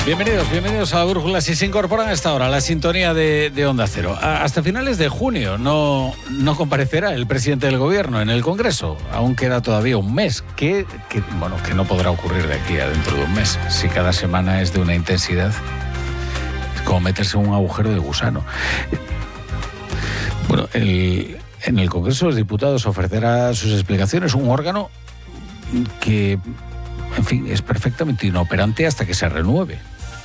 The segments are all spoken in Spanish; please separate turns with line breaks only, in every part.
Bienvenidos a Brújula. Si se incorporan a esta hora a la sintonía de Onda Cero. Hasta finales de junio no comparecerá el presidente del gobierno en el Congreso. Aún queda todavía un mes, que no podrá ocurrir de aquí a dentro de un mes. Si cada semana es de una intensidad, es como meterse en un agujero de gusano. Bueno, en el Congreso de los Diputados ofrecerá sus explicaciones un órgano que, en fin, es perfectamente inoperante hasta que se renueve.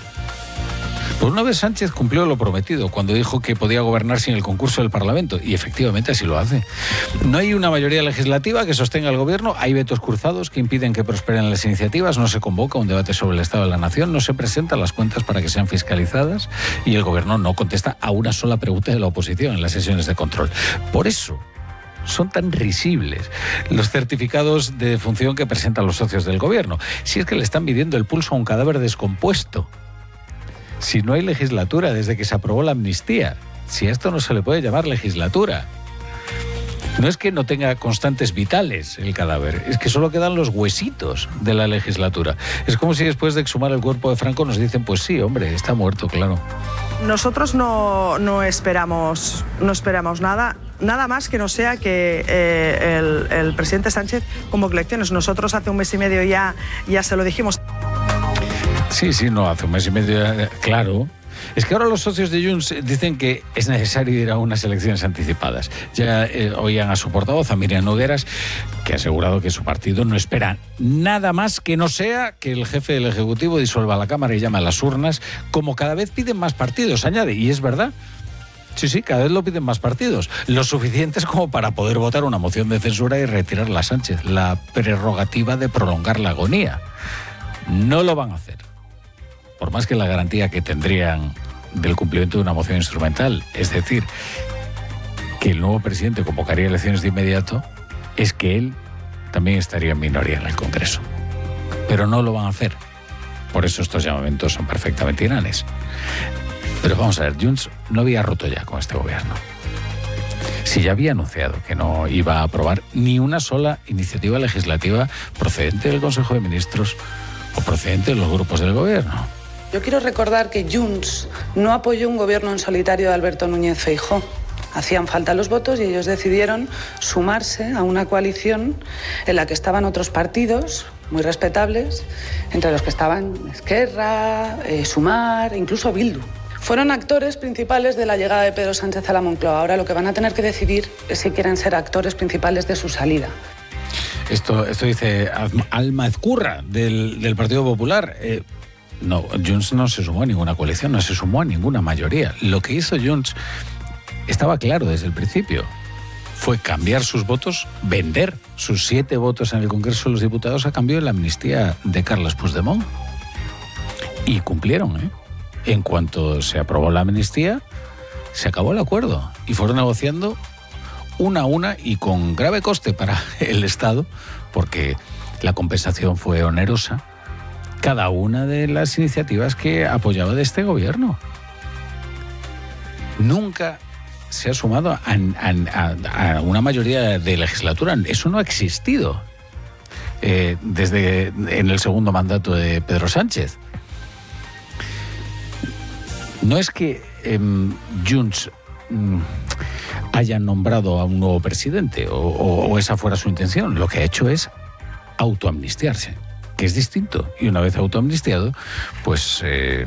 Por una vez Sánchez cumplió lo prometido cuando dijo que podía gobernar sin el concurso del Parlamento, y efectivamente así lo hace. No hay una mayoría legislativa que sostenga al gobierno, hay vetos cruzados que impiden que prosperen las iniciativas, no se convoca un debate sobre el estado de la nación, no se presentan las cuentas para que sean fiscalizadas y el gobierno no contesta a una sola pregunta de la oposición en las sesiones de control. Por eso son tan risibles los certificados de defunción que presentan los socios del gobierno. Si es que le están midiendo el pulso a un cadáver descompuesto. Si no hay legislatura desde que se aprobó la amnistía, si a esto no se le puede llamar legislatura. No es que no tenga constantes vitales el cadáver, es que solo quedan los huesitos de la legislatura. Es como si después de exhumar el cuerpo de Franco nos dicen, pues sí, hombre, está muerto, claro.
Nosotros no esperamos nada más que no sea que el presidente Sánchez convoque elecciones. Nosotros hace un mes y medio ya se lo dijimos.
Sí, hace un mes y medio, claro. Es que ahora los socios de Junts dicen que es necesario ir a unas elecciones anticipadas. Ya oían a su portavoz, a Míriam Nogueras, que ha asegurado que su partido no espera nada más que no sea que el jefe del Ejecutivo disuelva la Cámara y llame a las urnas, como cada vez piden más partidos, añade, y es verdad. Sí, cada vez lo piden más partidos, lo suficientes como para poder votar una moción de censura y retirarla a Sánchez, la prerrogativa de prolongar la agonía. No lo van a hacer. Por más que la garantía que tendrían del cumplimiento de una moción instrumental, es decir, que el nuevo presidente convocaría elecciones de inmediato, es que él también estaría en minoría en el Congreso. Pero no lo van a hacer. Por eso estos llamamientos son perfectamente inanes. Pero vamos a ver, Junts no había roto ya con este gobierno. Si ya había anunciado que no iba a aprobar ni una sola iniciativa legislativa procedente del Consejo de Ministros o procedente de los grupos del gobierno.
Yo quiero recordar que Junts no apoyó un gobierno en solitario de Alberto Núñez Feijóo. Hacían falta los votos y ellos decidieron sumarse a una coalición en la que estaban otros partidos muy respetables, entre los que estaban Esquerra, Sumar, incluso Bildu. Fueron actores principales de la llegada de Pedro Sánchez a la Moncloa. Ahora lo que van a tener que decidir es si quieren ser actores principales de su salida.
Esto dice Alma Ezcurra del Partido Popular. No, Junts no se sumó a ninguna coalición, no se sumó a ninguna mayoría. Lo que hizo Junts estaba claro desde el principio. Fue cambiar sus votos, vender sus 7 votos en el Congreso de los Diputados a cambio de la amnistía de Carles Puigdemont. Y cumplieron, En cuanto se aprobó la amnistía, se acabó el acuerdo y fueron negociando una a una y con grave coste para el Estado, porque la compensación fue onerosa, cada una de las iniciativas que apoyaba de este gobierno. Nunca se ha sumado a una mayoría de legislatura. Eso no ha existido desde en el segundo mandato de Pedro Sánchez. No es que Junts hayan nombrado a un nuevo presidente o esa fuera su intención. Lo que ha hecho es autoamnistiarse, que es distinto. Y una vez autoamnistiado, pues